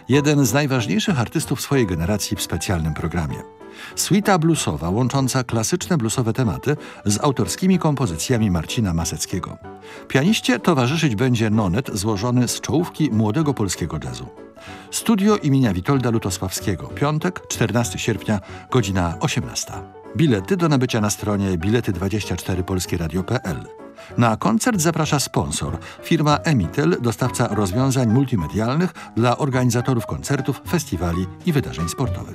Jeden z najważniejszych artystów swojej generacji w specjalnym programie. Suita bluesowa łącząca klasyczne bluesowe tematy z autorskimi kompozycjami Marcina Maseckiego. Pianiście towarzyszyć będzie nonet złożony z czołówki młodego polskiego jazzu. Studio imienia Witolda Lutosławskiego. Piątek, 14 sierpnia, godzina 18. Bilety do nabycia na stronie bilety24polskieradio.pl. Na koncert zaprasza sponsor, firma Emitel, dostawca rozwiązań multimedialnych dla organizatorów koncertów, festiwali i wydarzeń sportowych.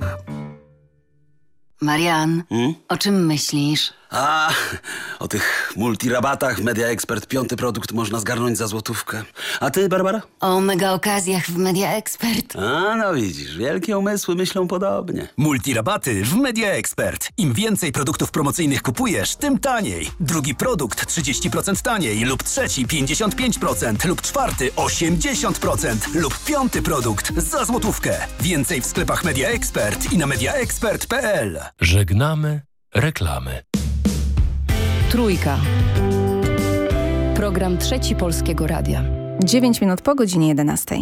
Marian, o czym myślisz? O tych multirabatach w Media Expert 5. produkt można zgarnąć za złotówkę. A ty, Barbara? O mega okazjach w Media Expert. No widzisz, wielkie umysły myślą podobnie. Multirabaty w Media Expert. Im więcej produktów promocyjnych kupujesz, tym taniej. Drugi produkt 30% taniej lub trzeci 55% lub czwarty 80% lub 5. produkt za złotówkę. Więcej w sklepach Media Expert i na mediaexpert.pl. Żegnamy reklamy. Trójka. Program Trzeci Polskiego Radia. 9 minut po godzinie 11.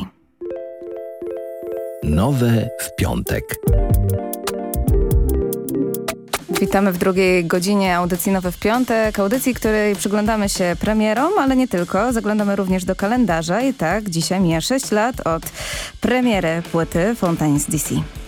Nowe w piątek. Witamy w drugiej godzinie audycji Nowe w piątek. Audycji, której przyglądamy się premierom, ale nie tylko. Zaglądamy również do kalendarza i tak, dzisiaj mija 6 lat od premiery płyty Fontaines DC.